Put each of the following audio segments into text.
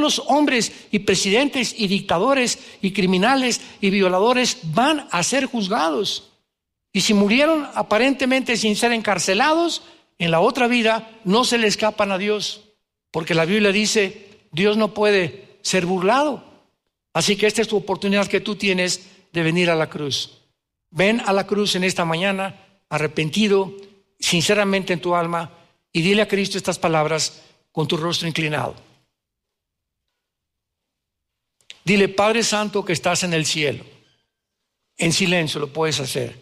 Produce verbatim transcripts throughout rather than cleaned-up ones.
los hombres y presidentes y dictadores y criminales y violadores van a ser juzgados. Y si murieron aparentemente sin ser encarcelados, en la otra vida no se le escapan a Dios. Porque la Biblia dice, Dios no puede ser burlado. Así que esta es tu oportunidad que tú tienes de venir a la cruz. Ven a la cruz en esta mañana, arrepentido, sinceramente en tu alma, y dile a Cristo estas palabras con tu rostro inclinado. Dile, Padre Santo que estás en el cielo. En silencio lo puedes hacer.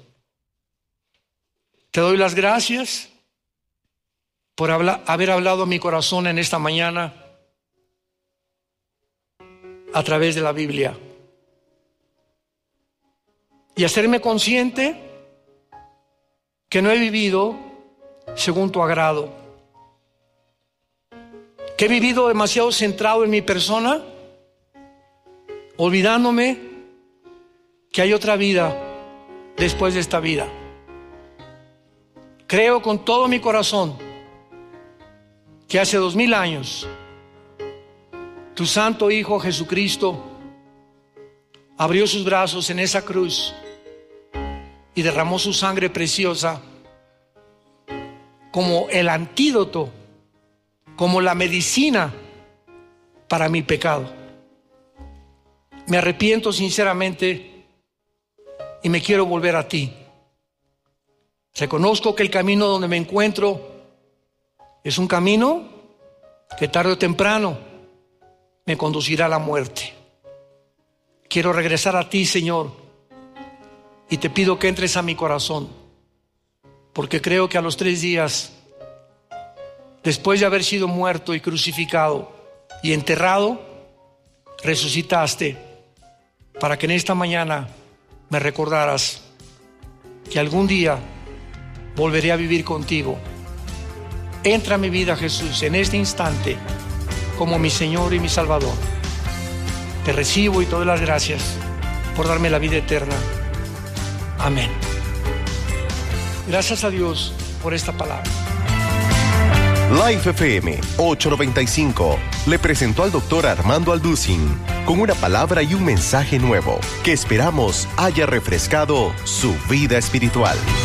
Te doy las gracias por habla, haber hablado a mi corazón en esta mañana a través de la Biblia. Y hacerme consciente que no he vivido según tu agrado. Que he vivido demasiado centrado en mi persona, olvidándome que hay otra vida después de esta vida. Creo con todo mi corazón que hace dos mil años tu santo Hijo Jesucristo abrió sus brazos en esa cruz y derramó su sangre preciosa como el antídoto, como la medicina para mi pecado. Me arrepiento sinceramente y me quiero volver a ti. Reconozco que el camino donde me encuentro es un camino que tarde o temprano me conducirá a la muerte. Quiero regresar a ti, Señor, y te pido que entres a mi corazón, porque creo que a los tres días, después de haber sido muerto y crucificado y enterrado, resucitaste para que en esta mañana me recordaras que algún día volveré a vivir contigo. Entra a mi vida, Jesús, en este instante como mi Señor y mi Salvador. Te recibo y te doy las gracias por darme la vida eterna. Amén. Gracias a Dios por esta palabra. Life F M ochocientos noventa y cinco le presentó al doctor Armando Alducin con una palabra y un mensaje nuevo que esperamos haya refrescado su vida espiritual.